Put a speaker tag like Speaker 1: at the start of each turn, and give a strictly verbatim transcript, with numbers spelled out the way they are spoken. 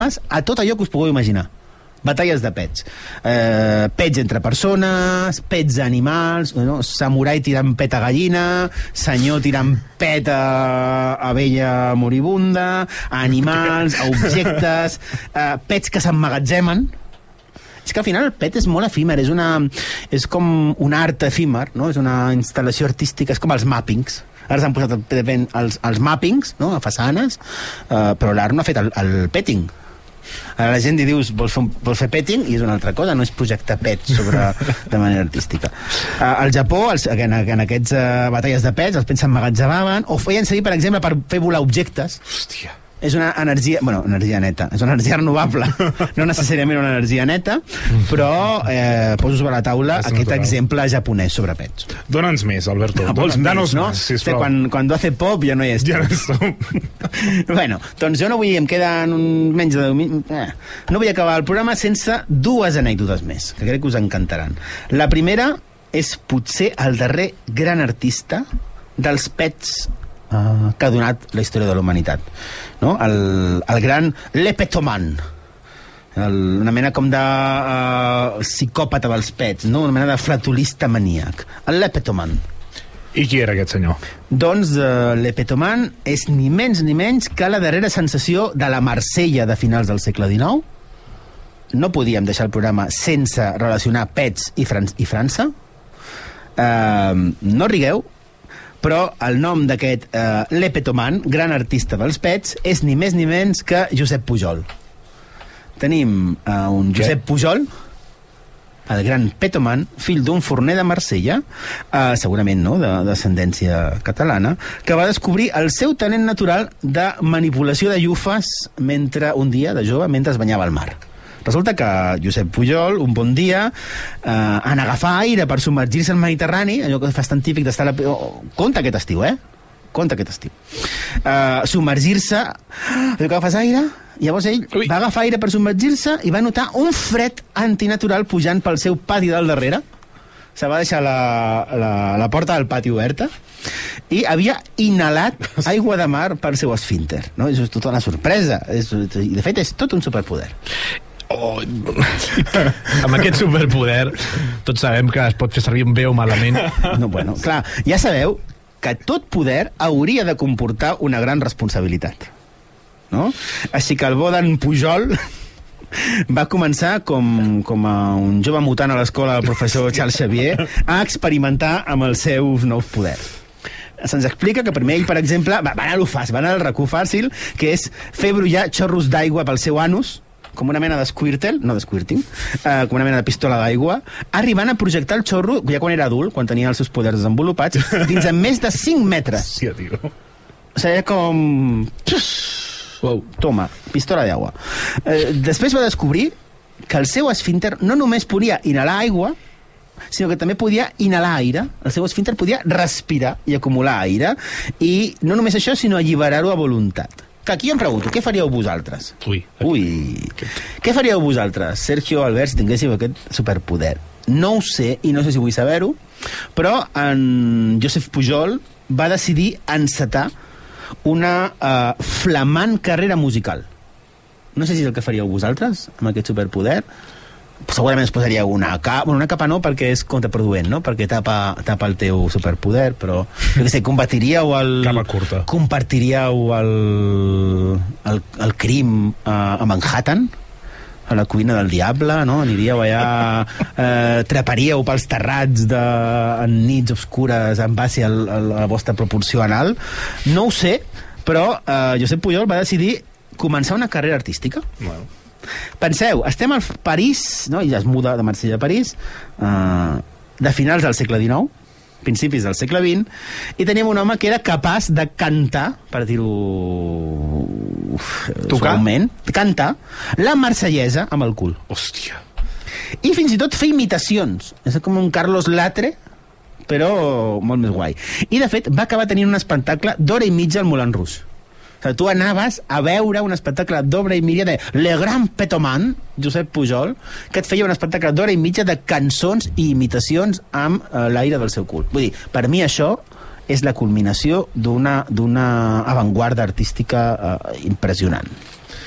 Speaker 1: a tot allò que us pugueu imaginar. Batalles de pets. Eh, pets entre persones, pets a animals, no? Samurai tirant pet a gallina, senyor tirant pet a abella moribunda, a animals, a objectes, eh, pets que s'emmagatzemen. És que al final el pet és molt efímer, és, una, és com un art efímer, no? És una instal·lació artística, és com els mappings. Ara s'han posat els, els mappings, no? A façanes, eh, però l'art no ha fet el, el petting. Ara la gent li dius, vols fer, vols fer petting, i és una altra cosa, no és projectar pets sobre, de manera artística. Uh, al Japó, els, en, en aquests uh, batalles de pets, els pets s'emmagatzemaven o feien servir, per exemple, per fer volar objectes.
Speaker 2: Hòstia.
Speaker 1: És una energia, bueno, energia neta, és una energia renovable, no necessàriament una energia neta, però eh, poso sobre la taula és aquest natural. Exemple japonès sobre pets.
Speaker 2: Dóna'ns més, Alberto.
Speaker 1: Ah, vols
Speaker 2: Danos
Speaker 1: més, no?
Speaker 2: Més, sisplau.
Speaker 1: Quan, quan hace pop ja no hi és.
Speaker 2: Ja no és
Speaker 1: Bueno, doncs jo no vull, em queden un, menys de deu minuts, eh, no vull acabar el programa sense dues anècdotes més, que crec que us encantaran. La primera és potser el darrer gran artista dels pets Uh, que ha donat la història de la humanitat, no? el, el gran Lepetoman, el, una mena com de uh, psicòpata dels pets, no? Una mena de flatulista maníac, el Lepetoman.
Speaker 2: I qui era aquest senyor?
Speaker 1: Doncs uh, Lepetoman és ni menys ni menys que la darrera sensació de la Marsella de finals del segle dinou. No podíem deixar el programa sense relacionar pets i, Fran i França. Uh, no rigueu, però el nom d'aquest uh, Lepetoman, gran artista dels pets, és ni més ni menys que Josep Pujol. Tenim uh, un Josep Pujol, el gran Petoman, fill d'un forner de Marsella, uh, segurament no, de descendència catalana, que va descobrir el seu talent natural de manipulació de llufes mentre un dia, de jove, mentre es banyava al mar. Resulta que Josep Pujol, un bon dia, eh, en agafar aire per submergir-se al Mediterrani, allò que fas tan típic d'estar a la... Oh, compte aquest estiu, eh? Compte aquest estiu. Eh, submergir-se, allò que agafes aire, llavors ell Ui. va agafar aire per submergir-se i va notar un fred antinatural pujant pel seu pati del darrere. Se va deixar la, la, la porta del pati oberta i havia inhalat aigua de mar per seu esfínter, no? És tota una sorpresa. És, de fet, és tot un superpoder.
Speaker 3: Oh, amb aquest superpoder tots sabem que es pot fer servir bé o malament.
Speaker 1: No, bueno, clar, ja sabeu que tot poder hauria de comportar una gran responsabilitat, no? Així que el bo d'en Pujol va començar com, com a un jove mutant a l'escola del professor Charles Xavier a experimentar amb els seus nous poders. Se'ns explica que primer ell, per exemple, va, va anar a lo fàcil, va anar al racó fàcil, que és fer brollar xorros d'aigua pel seu anus, com una mena d'esquirtel, no d'esquirting, uh, com una mena de pistola d'aigua, arribant a projectar el xorro, ja quan era adult, quan tenia els seus poders desenvolupats, dins de més de cinc metres.
Speaker 2: Sí, tio.
Speaker 1: O sigui, com... Wow. Toma, pistola d'aigua. Uh, després va descobrir que el seu esfínter no només podia inhalar aigua, sinó que també podia inhalar aire. El seu esfínter podia respirar i acumular aire, i no només això, sinó alliberar-ho a voluntat. Que aquí em pregunto, què faríeu vosaltres?
Speaker 3: Ui.
Speaker 1: Ui. Què faríeu vosaltres, Sergio, Albert, si tinguéssiu aquest superpoder? No ho sé, i no sé si vull saber-ho, però en Josep Pujol va decidir encetar una uh, flamant carrera musical. No sé si és el que faríeu vosaltres, amb aquest superpoder. Segurament es posaria una capa, bueno, una capa no, perquè és contraproduent, no? Perquè tapa, tapa el teu superpoder, però jo què sé, combatiríeu el...
Speaker 2: Capa curta.
Speaker 1: Compartiríeu el, el, el crim a, a Manhattan, a la cuina del diable, no? Aniríeu allà, eh, treparíeu pels terrats de, en nits obscures en base al, a la vostra proporció anal. No ho sé, però eh, Josep Pujol va decidir començar una carrera artística.
Speaker 2: Bueno.
Speaker 1: Penseu, estem al París, no? I ja es muda de Marsella a París, eh, de finals del segle dinou, principis del segle vint, i teníem un home que era capaç de cantar, per dir-ho suaument, cantar la marsellesa amb el cul.
Speaker 2: Hòstia.
Speaker 1: I fins i tot fer imitacions. És com un Carlos Latre, però molt més guai. I, de fet, va acabar tenint un espectacle d'hora i mitja al Moulin Rouge. O sigui, tu anaves a veure un espectacle d'obra i mitja de Le Grand Petoman, Josep Pujol, que et feia un espectacle d'hora i mitja de cançons i imitacions amb uh, l'aire del seu cul. Vull dir, per mi això és la culminació d'una d'una avantguarda artística uh, impressionant.